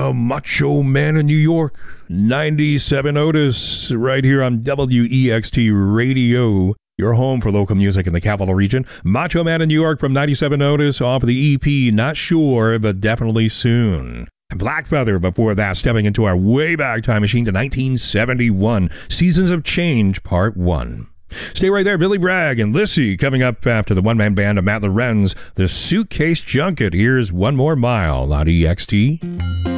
the Macho Man of New York, 97 Otis, right here on WEXT Radio, your home for local music in the capital region. Macho Man of New York from 97 Otis off of the EP, Not Sure, but Definitely Soon. Black Feather before that, stepping into our way back time machine to 1971, Seasons of Change, Part 1. Stay right there, Billy Bragg and Lissy coming up after the one-man band of Matt Lorenz, The Suitcase Junket. Here's One More Mile on EXT.